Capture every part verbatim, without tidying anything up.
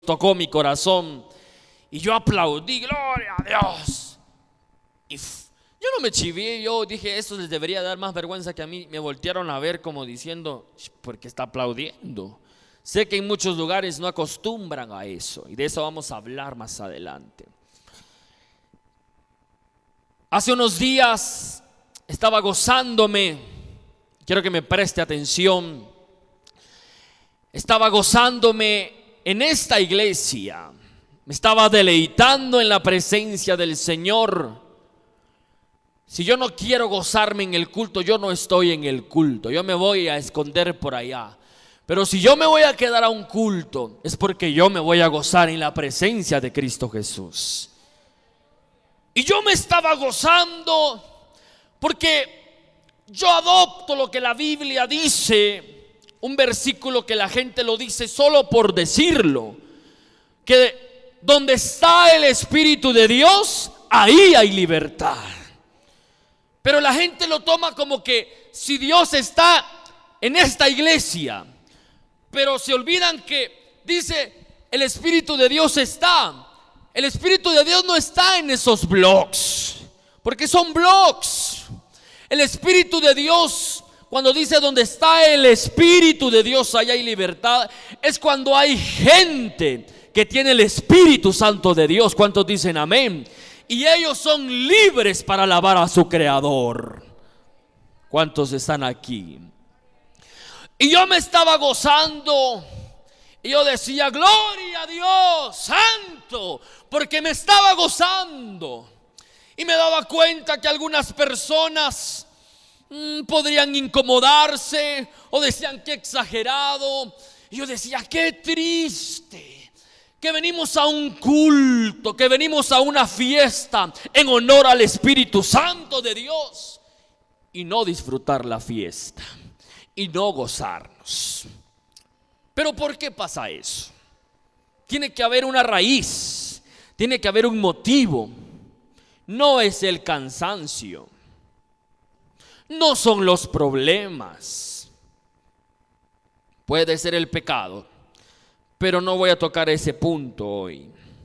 tocó mi corazón y yo aplaudí, gloria a Dios. Y f- yo no me chivé, yo dije, eso les debería dar más vergüenza que a mí. Me voltearon a ver como diciendo, ¿por qué está aplaudiendo? Sé que en muchos lugares no acostumbran a eso y de eso vamos a hablar más adelante. Hace unos días estaba gozándome, quiero que me preste atención, estaba gozándome en esta iglesia, me estaba deleitando en la presencia del Señor. Si yo no quiero gozarme en el culto, yo no estoy en el culto, yo me voy a esconder por allá. Pero si yo me voy a quedar a un culto, es porque yo me voy a gozar en la presencia de Cristo Jesús. Y yo me estaba gozando porque yo adopto lo que la Biblia dice, un versículo que la gente lo dice solo por decirlo, que donde está el Espíritu de Dios, ahí hay libertad. Pero la gente lo toma como que si Dios está en esta iglesia, pero se olvidan que dice el Espíritu de Dios está. El Espíritu de Dios no está en esos blogs, porque son blogs. El Espíritu de Dios, cuando dice donde está el Espíritu de Dios, allá hay libertad, es cuando hay gente que tiene el Espíritu Santo de Dios. ¿Cuántos dicen amén? Y ellos son libres para alabar a su Creador. ¿Cuántos están aquí? Y yo me estaba gozando y yo decía, gloria a Dios, santo, porque me estaba gozando. Y me daba cuenta que algunas personas mmm, podrían incomodarse o decían que exagerado. Y yo decía, qué triste que venimos a un culto, que venimos a una fiesta en honor al Espíritu Santo de Dios y no disfrutar la fiesta y no gozarnos. Pero ¿por qué pasa eso? Tiene que haber una raíz, tiene que haber un motivo. No es el cansancio, no son los problemas, puede ser el pecado, pero no voy a tocar ese punto hoy.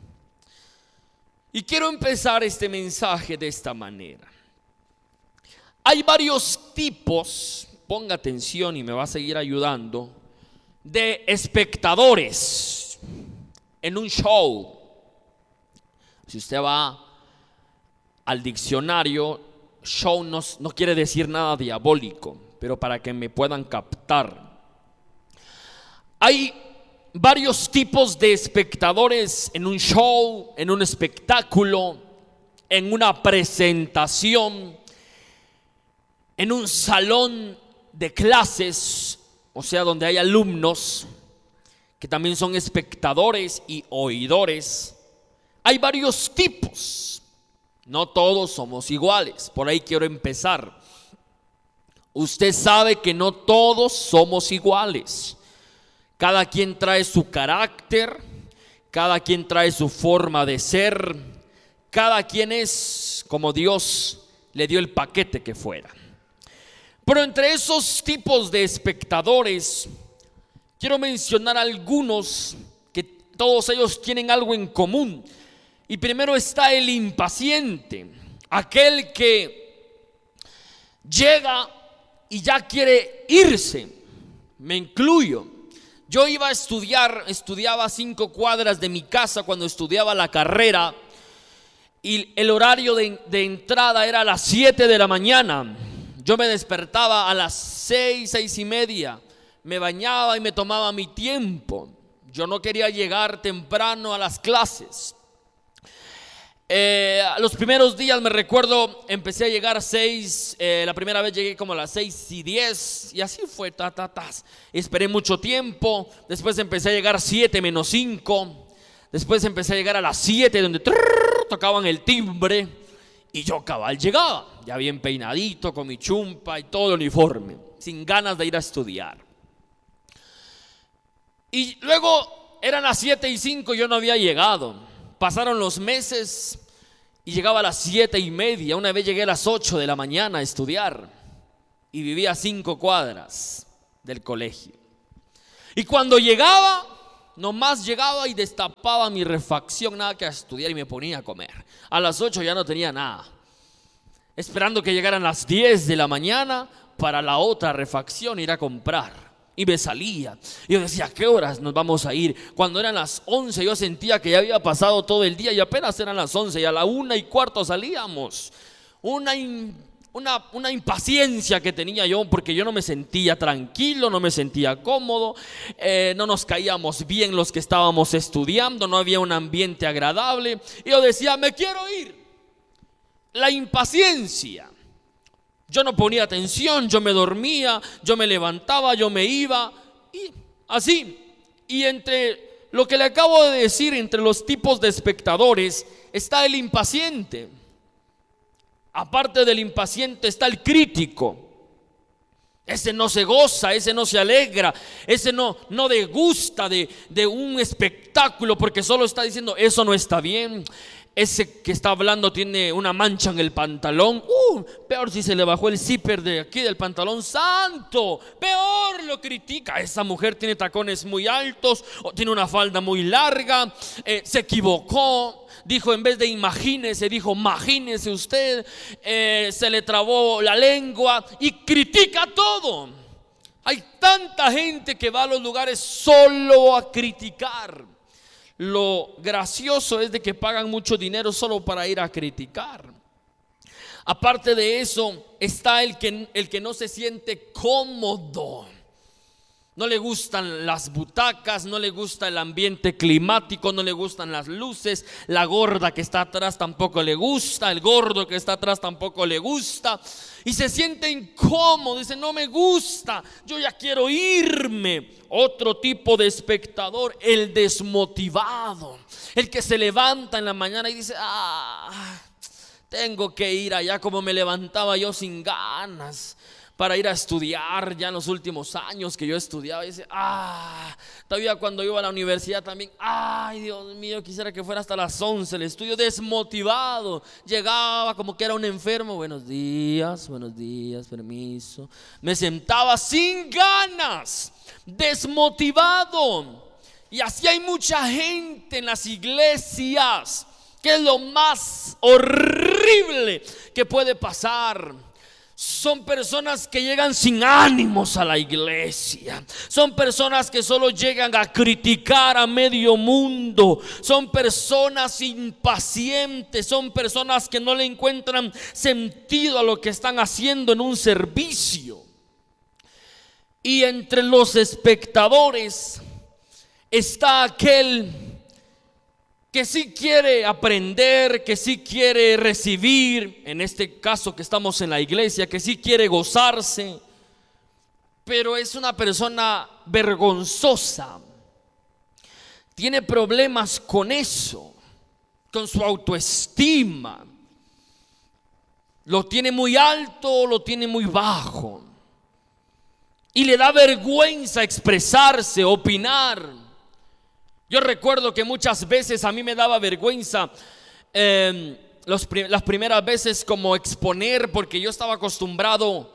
Y quiero empezar este mensaje de esta manera. Hay varios tipos, ponga atención y me va a seguir ayudando, de espectadores en un show. Si usted va al diccionario, show no, no quiere decir nada diabólico, pero para que me puedan captar. Hay varios tipos de espectadores en un show, en un espectáculo, en una presentación, en un salón de clases, o sea, donde hay alumnos que también son espectadores y oidores. Hay varios tipos, no todos somos iguales, por ahí quiero empezar. Usted sabe que no todos somos iguales. Cada quien trae su carácter, cada quien trae su forma de ser, cada quien es como Dios le dio el paquete que fuera. Pero entre esos tipos de espectadores, quiero mencionar algunos que todos ellos tienen algo en común. Y primero está el impaciente, aquel que llega y ya quiere irse. Me incluyo. Yo iba a estudiar, estudiaba a cinco cuadras de mi casa cuando estudiaba la carrera. Y el horario de, de entrada era a las siete de la mañana. Yo me despertaba a las seis, seis y media, me bañaba y me tomaba mi tiempo. Yo no quería llegar temprano a las clases. Eh, los primeros días me recuerdo, empecé a llegar a seis, eh, la primera vez llegué como a las seis y diez y así fue, ta, ta, ta. Esperé mucho tiempo, después empecé a llegar a siete menos cinco, después empecé a llegar a las siete donde trrr, tocaban el timbre. Y yo cabal llegaba, ya bien peinadito, con mi chumpa y todo el uniforme, sin ganas de ir a estudiar. Y luego eran las siete y cinco y yo no había llegado. Pasaron los meses y llegaba a las siete y media. Una vez llegué a las ocho de la mañana a estudiar y vivía a cinco cuadras del colegio. Y cuando llegaba, nomás llegaba y destapaba mi refacción, nada que a estudiar, y me ponía a comer. A las ocho ya no tenía nada, esperando que llegaran las diez de la mañana para la otra refacción, ir a comprar. Y me salía, y yo decía, ¿a qué horas nos vamos a ir? Cuando eran las once yo sentía que ya había pasado todo el día, y apenas eran las once, y a la una y cuarto salíamos. Una, una, una impaciencia que tenía yo, porque yo no me sentía tranquilo, no me sentía cómodo, eh, no nos caíamos bien los que estábamos estudiando, no había un ambiente agradable, y yo decía, me quiero ir. La impaciencia. Yo no ponía atención, yo me dormía, yo me levantaba, yo me iba, y así. Y entre lo que le acabo de decir, entre los tipos de espectadores, está el impaciente. Aparte del impaciente está el crítico. Ese no se goza, ese no se alegra, ese no, no degusta de, de un espectáculo, porque solo está diciendo, eso no está bien. Ese que está hablando tiene una mancha en el pantalón. Uh, peor si se le bajó el zipper de aquí del pantalón. Santo, peor lo critica. Esa mujer tiene tacones muy altos, o tiene una falda muy larga, eh, se equivocó. Dijo, en vez de imagínese, dijo imagínese usted. eh, Se le trabó la lengua y critica todo. Hay tanta gente que va a los lugares solo a criticar. Lo gracioso es de que pagan mucho dinero solo para ir a criticar. Aparte de eso, está el que, el que no se siente cómodo. No le gustan las butacas, no le gusta el ambiente climático, no le gustan las luces. La gorda que está atrás tampoco le gusta, el gordo que está atrás tampoco le gusta. Y se siente incómodo, dice, no me gusta, yo ya quiero irme. Otro tipo de espectador, el desmotivado, el que se levanta en la mañana y dice, ah, tengo que ir allá, como me levantaba yo sin ganas para ir a estudiar ya en los últimos años que yo estudiaba. Y dice, ah, todavía cuando iba a la universidad también, ay Dios mío, quisiera que fuera hasta las once el estudio. Desmotivado, llegaba como que era un enfermo, buenos días, buenos días, permiso. Me sentaba sin ganas, desmotivado. Y así hay mucha gente en las iglesias, que es lo más horrible que puede pasar. Son personas que llegan sin ánimos a la iglesia. Son personas que solo llegan a criticar a medio mundo. Son personas impacientes. Son personas que no le encuentran sentido a lo que están haciendo en un servicio. Y entre los espectadores está aquel que sí quiere aprender, que sí quiere recibir, en este caso que estamos en la iglesia, que sí quiere gozarse, pero es una persona vergonzosa. Tiene problemas con eso, con su autoestima. Lo tiene muy alto, lo tiene muy bajo. Y le da vergüenza expresarse, opinar. Yo recuerdo que muchas veces a mí me daba vergüenza eh, los, las primeras veces como exponer, porque yo estaba acostumbrado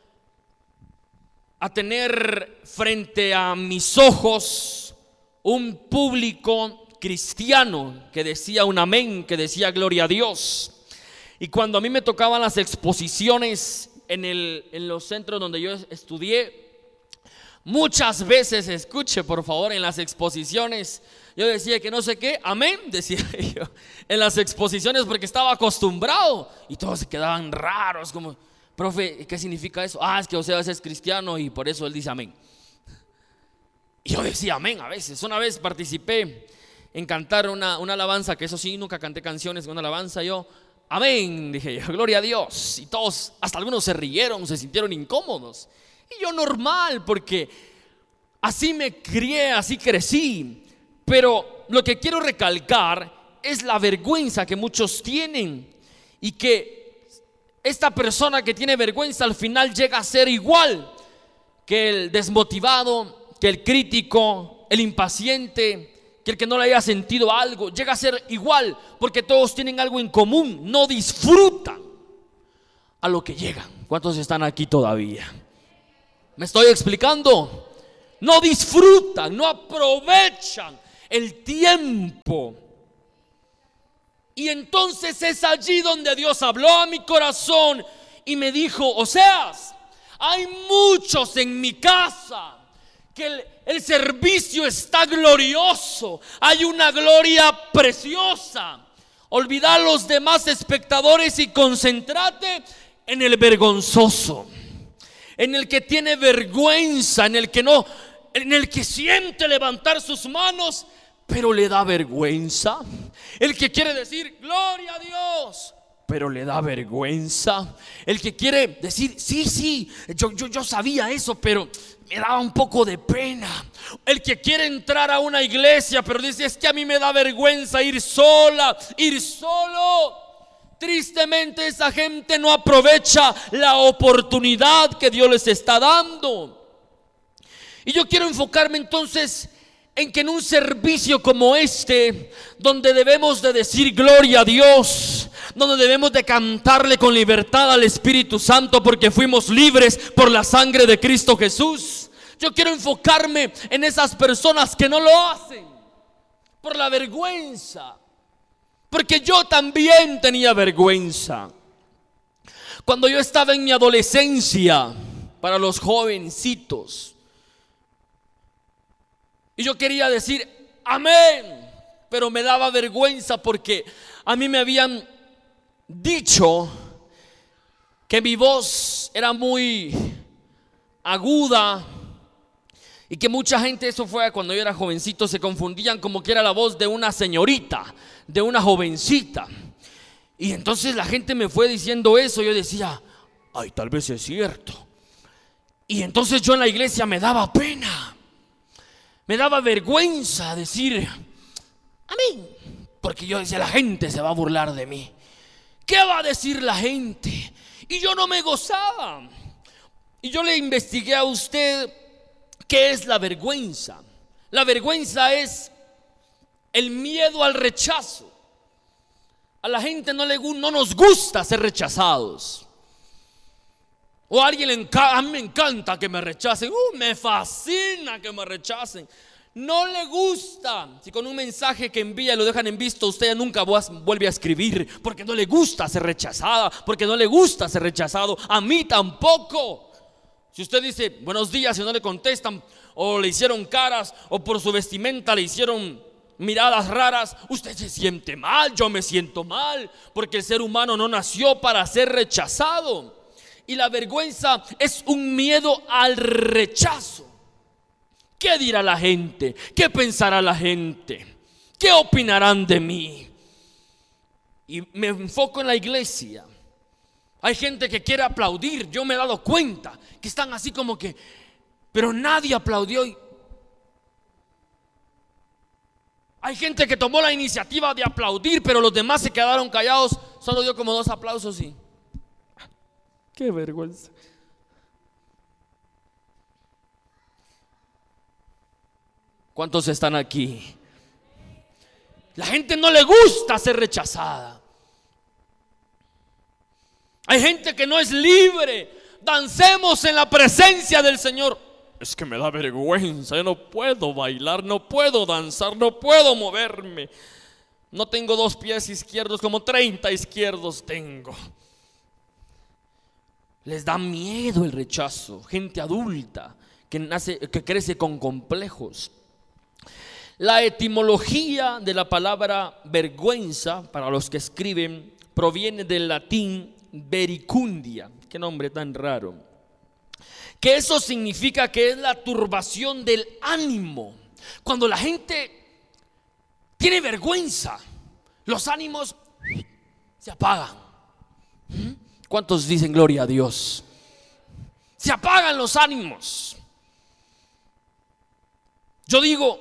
a tener frente a mis ojos un público cristiano que decía un amén, que decía gloria a Dios. Y cuando a mí me tocaban las exposiciones en, el, en los centros donde yo estudié, muchas veces, escuche por favor, en las exposiciones yo decía que no sé qué, amén, decía yo en las exposiciones, porque estaba acostumbrado. Y todos se quedaban raros, como, profe, ¿qué significa eso? Ah, es que Oseas es cristiano y por eso él dice amén. Y yo decía amén a veces. Una vez participé en cantar una, una alabanza, que eso sí, nunca canté canciones con una alabanza. Yo, amén, dije yo, gloria a Dios. Y todos, hasta algunos se rieron, se sintieron incómodos. Y yo normal, porque así me crié, así crecí. Pero lo que quiero recalcar es la vergüenza que muchos tienen, y que esta persona que tiene vergüenza al final llega a ser igual que el desmotivado, que el crítico, el impaciente, que el que no le haya sentido algo. Llega a ser igual, porque todos tienen algo en común: no disfrutan a lo que llegan. ¿Cuántos están aquí todavía? ¿Me estoy explicando? no disfrutan, no aprovechan el tiempo. Y entonces es allí donde Dios habló a mi corazón y me dijo: Oseas, hay muchos en mi casa que el, el servicio está glorioso, hay una gloria preciosa. Olvida a los demás espectadores y concéntrate en el vergonzoso, en el que tiene vergüenza, en el que no, en el que siente levantar sus manos, pero le da vergüenza. El que quiere decir gloria a Dios, pero le da vergüenza. El que quiere decir sí, sí, yo, yo, yo sabía eso, pero me daba un poco de pena. El que quiere entrar a una iglesia, pero dice: es que a mí me da vergüenza ir sola, ir solo. Tristemente esa gente no aprovecha la oportunidad que Dios les está dando. Y yo quiero enfocarme entonces en que en un servicio como este, donde debemos de decir gloria a Dios, donde debemos de cantarle con libertad al Espíritu Santo, porque fuimos libres por la sangre de Cristo Jesús, yo quiero enfocarme en esas personas que no lo hacen por la vergüenza, porque yo también tenía vergüenza. Cuando yo estaba en mi adolescencia, para los jovencitos, y yo quería decir amén, pero me daba vergüenza porque a mí me habían dicho que mi voz era muy aguda y que mucha gente, eso fue cuando yo era jovencito, se confundían como que era la voz de una señorita, de una jovencita. Y entonces la gente me fue diciendo eso. Yo decía: ay, tal vez es cierto. Y entonces yo en la iglesia me daba pena, me daba vergüenza decir amén, porque yo decía: la gente se va a burlar de mí, ¿qué va a decir la gente? Y yo no me gozaba. Y yo le investigué a usted qué es la vergüenza. La vergüenza es el miedo al rechazo. A la gente no, le, no nos gusta ser rechazados. O a alguien le encanta, a mí me encanta que me rechacen, uh, me fascina que me rechacen. No le gusta. Si con un mensaje que envía lo dejan en visto, usted nunca vuelve a escribir, porque no le gusta ser rechazada, porque no le gusta ser rechazado. A mí tampoco. Si usted dice buenos días y no le contestan, o le hicieron caras, o por su vestimenta le hicieron miradas raras, usted se siente mal, yo me siento mal, porque el ser humano no nació para ser rechazado. Y la vergüenza es un miedo al rechazo. ¿Qué dirá la gente? ¿Qué pensará la gente? ¿Qué opinarán de mí? Y me enfoco en la iglesia. Hay gente que quiere aplaudir. Yo me he dado cuenta que están así como que, pero nadie aplaudió. Hay gente que tomó la iniciativa de aplaudir, pero los demás se quedaron callados. Solo dio como dos aplausos y qué vergüenza. ¿Cuántos están aquí? La gente no le gusta ser rechazada. Hay gente que no es libre. Dancemos en la presencia del Señor. Es que me da vergüenza, yo no puedo bailar, no puedo danzar, no puedo moverme. No tengo dos pies izquierdos, como treinta izquierdos tengo. Les da miedo el rechazo. Gente adulta que nace, que crece con complejos. La etimología de la palabra vergüenza, para los que escriben, proviene del latín vericundia. Qué nombre tan raro. Que eso significa que es la turbación del ánimo. Cuando la gente tiene vergüenza, los ánimos se apagan. ¿Cuántos dicen gloria a Dios? Se apagan los ánimos. Yo digo,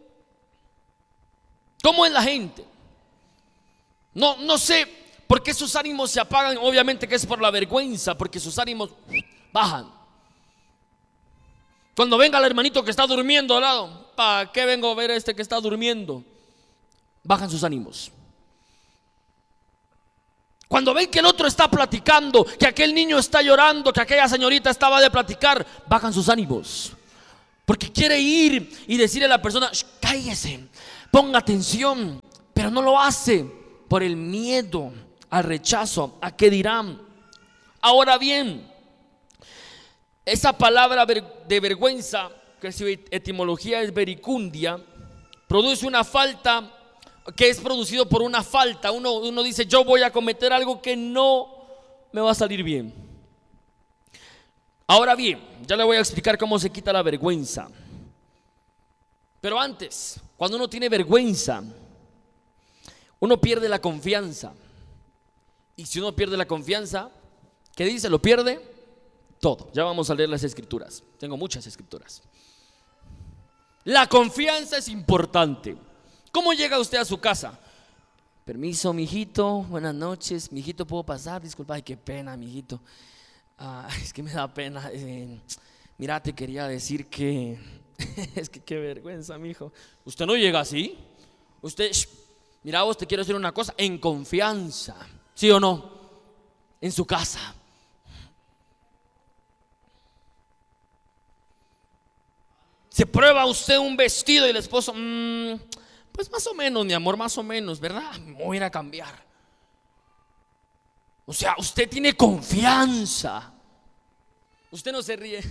¿cómo es la gente? No, no sé por qué sus ánimos se apagan. Obviamente que es por la vergüenza, porque sus ánimos bajan. Cuando venga el hermanito que está durmiendo al lado, ¿para qué vengo a ver a este que está durmiendo? Bajan sus ánimos. Cuando ven que el otro está platicando, que aquel niño está llorando, que aquella señorita estaba de platicar, bajan sus ánimos. porque quiere ir y decirle a la persona: cállese, ponga atención, pero no lo hace por el miedo al rechazo, a qué dirán. Ahora bien, esa palabra de vergüenza, que su etimología es vericundia, produce una falta, que es producido por una falta. Uno, uno dice: yo voy a cometer algo que no me va a salir bien. Ahora bien, ya le voy a explicar cómo se quita la vergüenza. Pero antes, cuando uno tiene vergüenza, uno pierde la confianza. Y si uno pierde la confianza, ¿qué dice? Lo pierde todo. Ya vamos a leer las escrituras. Tengo muchas escrituras. La confianza es importante. ¿Cómo llega usted a su casa? Permiso, mijito, buenas noches. Mijito, ¿puedo pasar? Disculpa, ay, qué pena, mijito. Ah, es que me da pena. Eh, mira, te quería decir que es que qué vergüenza, mijo. Usted no llega así. Usted, shh, mira, vos, te quiero decir una cosa, en confianza. ¿Sí o no? En su casa. Se prueba usted un vestido y el esposo, mmm, pues más o menos, mi amor, más o menos, ¿verdad? Me voy a ir a cambiar. O sea, usted tiene confianza. Usted no se ríe.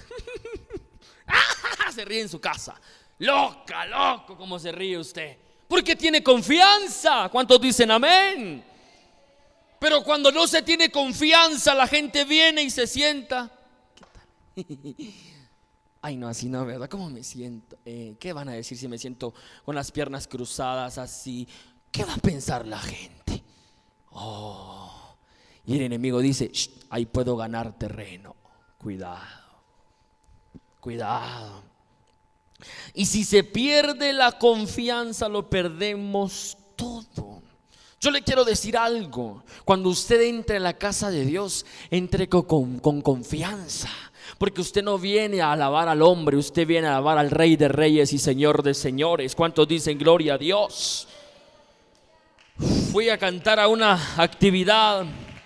Se ríe en su casa. Loca, loco, como se ríe usted. Porque tiene confianza. ¿Cuántos dicen amén? Pero cuando no se tiene confianza, la gente viene y se sienta. ¿Qué tal? Ay, no, así no, ¿verdad? ¿Cómo me siento? Eh, ¿Qué van a decir si me siento con las piernas cruzadas así? ¿Qué va a pensar la gente? Oh. Y el enemigo dice: ahí puedo ganar terreno. Cuidado, cuidado. Y si se pierde la confianza, lo perdemos todo. Yo le quiero decir algo: cuando usted entre a la casa de Dios, entre con, con, con confianza. Porque usted no viene a alabar al hombre, usted viene a alabar al Rey de Reyes y Señor de Señores. ¿Cuántos dicen gloria a Dios? Fui a cantar a una actividad.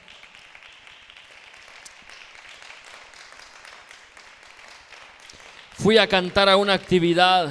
Fui a cantar a una actividad.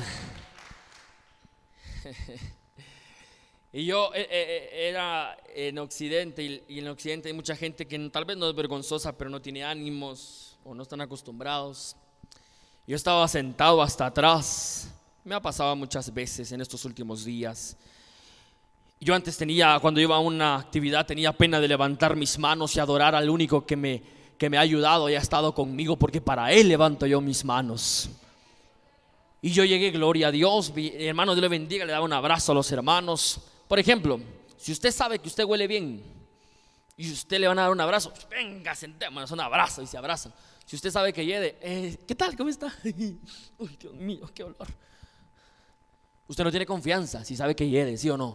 Y yo eh, eh, era en Occidente, y, y en Occidente hay mucha gente que tal vez no es vergonzosa, pero no tiene ánimos o no están acostumbrados. Yo estaba sentado hasta atrás. Me ha pasado muchas veces en estos últimos días. Yo antes tenía, cuando iba a una actividad, tenía pena de levantar mis manos y adorar al único que me, que me ha ayudado y ha estado conmigo, porque para Él levanto yo mis manos. Y yo llegué, gloria a Dios, hermano, Dios le bendiga, le daba un abrazo a los hermanos. Por ejemplo, si usted sabe que usted huele bien y usted le van a dar un abrazo, pues venga, sentémonos, un abrazo, y se abrazan. Si usted sabe que hiede, eh, ¿qué tal? ¿Cómo está? Uy, Dios mío, qué olor. Usted no tiene confianza si sabe que hiede, ¿sí o no?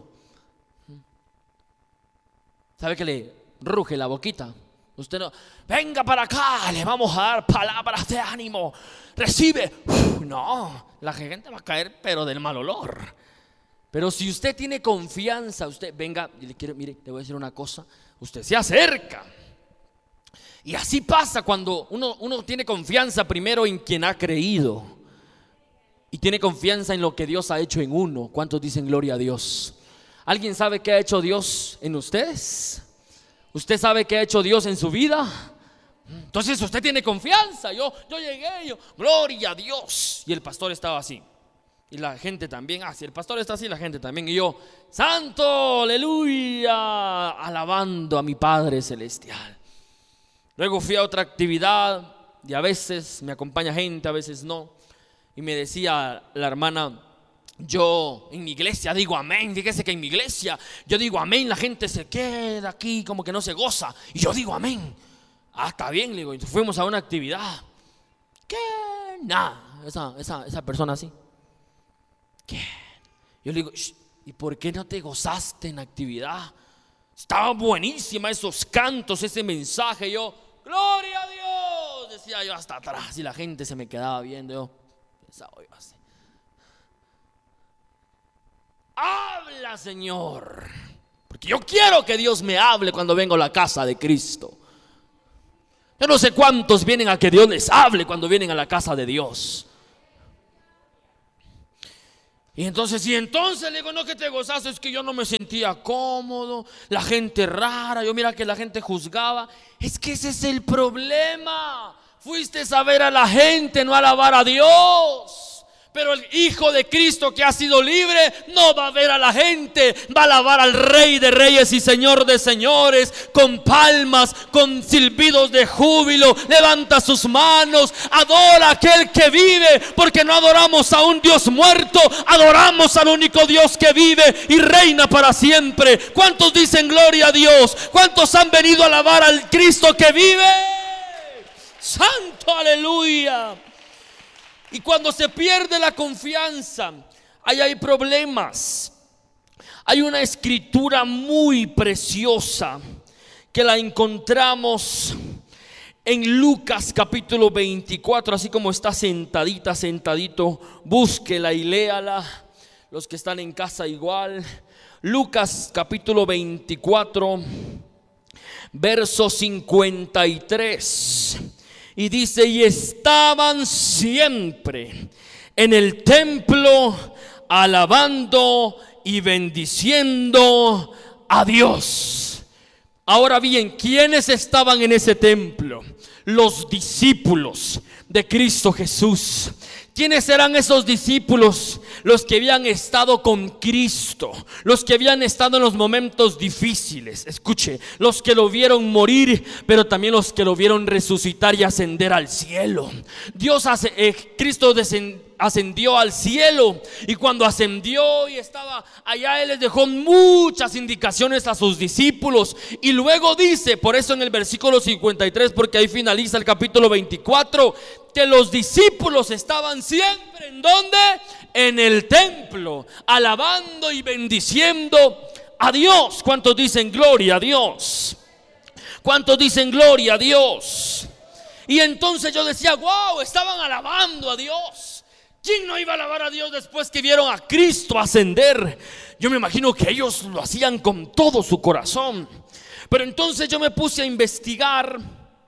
¿Sabe que le ruge la boquita? Usted no, venga para acá, le vamos a dar palabras de ánimo, recibe. Uf, no, la gente va a caer pero del mal olor. Pero si usted tiene confianza, usted venga, y le quiero, mire, le voy a decir una cosa, usted se acerca. Y así pasa cuando uno, uno tiene confianza primero en quien ha creído y tiene confianza en lo que Dios ha hecho en uno. ¿Cuántos dicen gloria a Dios? ¿Alguien sabe qué ha hecho Dios en ustedes? ¿Usted sabe qué ha hecho Dios en su vida? Entonces usted tiene confianza. Yo, yo llegué, yo, gloria a Dios. Y el pastor estaba así. Y la gente también, ah, si el pastor está así, la gente también. Y yo, santo, aleluya, alabando a mi Padre Celestial. Luego fui a otra actividad y a veces me acompaña gente, a veces no. Y me decía la hermana: yo en mi iglesia digo amén. Fíjese que en mi iglesia yo digo amén, la gente se queda aquí como que no se goza, y yo digo amén. Ah, está bien, le digo. Y fuimos a una actividad. ¿Qué? Nada, esa, esa, esa persona así. ¿Qué? Yo le digo: ¿y por qué no te gozaste en la actividad? Estaba buenísima esos cantos, ese mensaje. Yo, gloria a Dios, decía yo hasta atrás, y la gente se me quedaba viendo. Yo pensaba yo así: habla, Señor, porque yo quiero que Dios me hable cuando vengo a la casa de Cristo. Yo no sé cuántos vienen a que Dios les hable cuando vienen a la casa de Dios. Y entonces, y entonces le digo, no, que te gozas, es que yo no me sentía cómodo, la gente rara, yo mira que la gente juzgaba. Es que ese es el problema. Fuiste a ver a la gente, no a alabar a Dios. Pero el Hijo de Cristo que ha sido libre no va a ver a la gente, va a alabar al Rey de Reyes y Señor de Señores, con palmas, con silbidos de júbilo. Levanta sus manos, adora a aquel que vive, porque no adoramos a un Dios muerto, adoramos al único Dios que vive y reina para siempre. ¿Cuántos dicen gloria a Dios? ¿Cuántos han venido a alabar al Cristo que vive? Santo, aleluya. Y cuando se pierde la confianza, ahí hay problemas. Hay una escritura muy preciosa que la encontramos en Lucas capítulo veinticuatro, así como está sentadita, sentadito, búsquela y léala. Los que están en casa igual. Lucas capítulo veinticuatro, verso cincuenta y tres. Y dice, y estaban siempre en el templo alabando y bendiciendo a Dios. Ahora bien, ¿quiénes estaban en ese templo? Los discípulos de Cristo Jesús. ¿Quiénes eran esos discípulos? Los que habían estado con Cristo, los que habían estado en los momentos difíciles. Escuche, los que lo vieron morir, pero también los que lo vieron resucitar y ascender al cielo. Dios hace, eh, Cristo descendió, ascendió al cielo, y cuando ascendió y estaba allá, Él les dejó muchas indicaciones a sus discípulos. Y luego dice, por eso en el versículo cincuenta y tres, porque ahí finaliza el capítulo veinticuatro, que los discípulos estaban siempre ¿en dónde? En el templo, alabando y bendiciendo a Dios. ¿Cuántos dicen gloria a Dios? ¿Cuántos dicen gloria a Dios? Y entonces yo decía, wow, estaban alabando a Dios. ¿Quién no iba a alabar a Dios después que vieron a Cristo ascender? Yo me imagino que ellos lo hacían con todo su corazón. Pero entonces yo me puse a investigar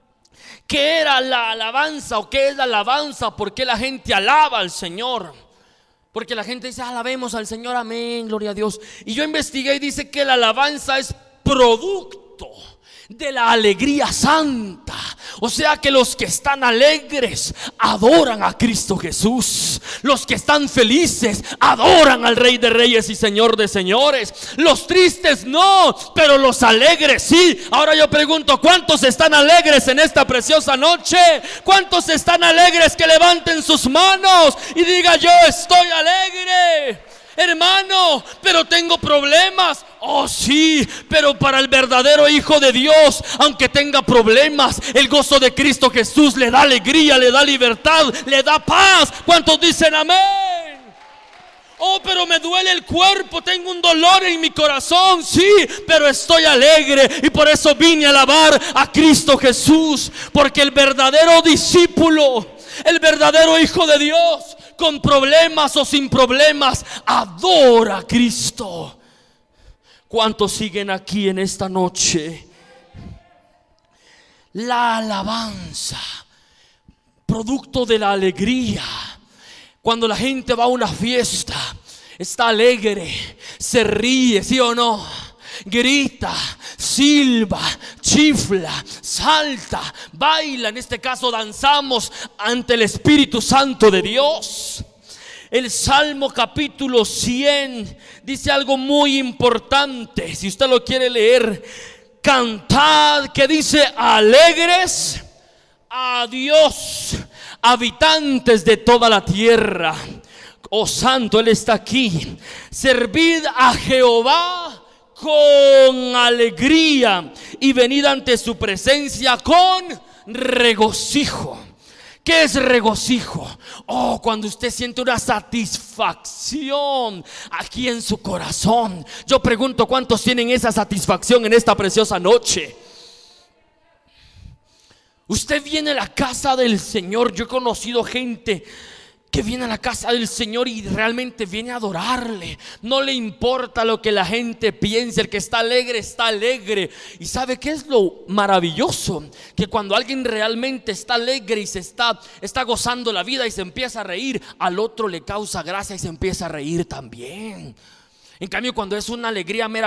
qué era la alabanza o qué es la alabanza, por qué la gente alaba al Señor. Porque la gente dice, alabemos al Señor, amén, gloria a Dios. Y yo investigué y dice que la alabanza es producto de la alegría santa. O sea que los que están alegres adoran a Cristo Jesús. Los que están felices adoran al Rey de Reyes y Señor de Señores. Los tristes no, pero los alegres sí. Ahora yo pregunto, ¿cuántos están alegres en esta preciosa noche? ¿Cuántos están alegres? Que levanten sus manos y diga, yo estoy alegre. Hermano, pero tengo problemas. Oh sí, pero para el verdadero Hijo de Dios, aunque tenga problemas, el gozo de Cristo Jesús le da alegría, le da libertad, le da paz. ¿Cuántos dicen amén? Oh, pero me duele el cuerpo, tengo un dolor en mi corazón. Sí, pero estoy alegre, y por eso vine a alabar a Cristo Jesús. Porque el verdadero discípulo, el verdadero Hijo de Dios, con problemas o sin problemas, adora a Cristo. ¿Cuántos siguen aquí en esta noche? La alabanza, producto de la alegría. Cuando la gente va a una fiesta, está alegre, se ríe, ¿sí o no? Grita, silba, chifla, salta, baila. En este caso danzamos ante el Espíritu Santo de Dios. El Salmo capítulo cien dice algo muy importante. Si usted lo quiere leer, cantad, que dice, alegres a Dios, habitantes de toda la tierra. Oh santo, Él está aquí. Servid a Jehová con alegría y venid ante su presencia con regocijo. ¿Qué es regocijo? Oh, cuando usted siente una satisfacción aquí en su corazón. Yo pregunto, ¿cuántos tienen esa satisfacción en esta preciosa noche? Usted viene a la casa del Señor. Yo he conocido gente que viene a la casa del Señor y realmente viene a adorarle. No le importa lo que la gente piense. El que está alegre, está alegre. ¿Y sabe qué es lo maravilloso? Que cuando alguien realmente está alegre y se está, está gozando la vida y se empieza a reír, al otro le causa gracia y se empieza a reír también. En cambio, cuando es una alegría mera